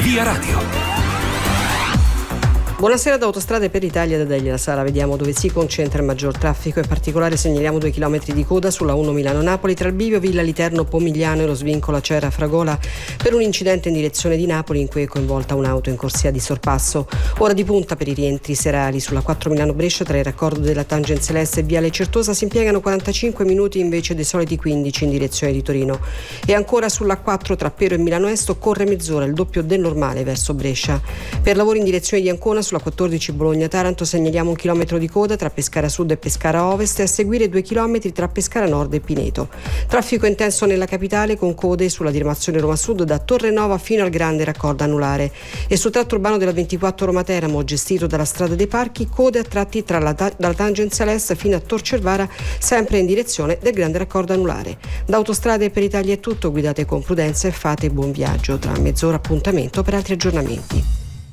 Via Radio. Buonasera da Autostrade per l'Italia, da Delia La Sala. Vediamo dove si concentra il maggior traffico. In particolare segnaliamo 2 chilometri di coda sulla 1 Milano-Napoli tra il bivio Villa Literno Pomigliano e lo svincolo Acera Fragola per un incidente in direzione di Napoli in cui è coinvolta un'auto in corsia di sorpasso. Ora di punta per i rientri serali sulla 4 Milano-Brescia tra il raccordo della Tangenziale Est e Viale Certosa si impiegano 45 minuti invece dei soliti 15 in direzione di Torino. E ancora sulla 4 tra Pero e Milano Est occorre mezz'ora, il doppio del normale verso Brescia. Per lavori in direzione di Ancona sulla 14 Bologna-Taranto segnaliamo 1 chilometro di coda tra Pescara Sud e Pescara Ovest e a seguire 2 chilometri tra Pescara Nord e Pineto. Traffico intenso nella capitale con code sulla diramazione Roma Sud da Torrenova fino al grande raccordo anulare e sul tratto urbano della 24 Roma Teramo gestito dalla strada dei Parchi, code a tratti dalla Tangenziale Est fino a Tor Cervara sempre in direzione del grande raccordo anulare. Da Autostrade per l'Italia è tutto, guidate con prudenza e fate buon viaggio. Tra mezz'ora appuntamento per altri aggiornamenti.